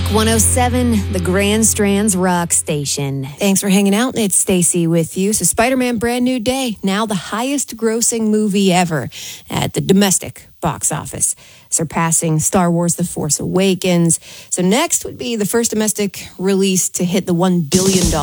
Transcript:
107, the Grand Strands Rock Station. Thanks for hanging out. It's Stacy with you. So Spider-Man Brand New Day, now the highest grossing movie ever at the domestic box office, surpassing Star Wars The Force Awakens. So next would be the first domestic release to hit the $1 billion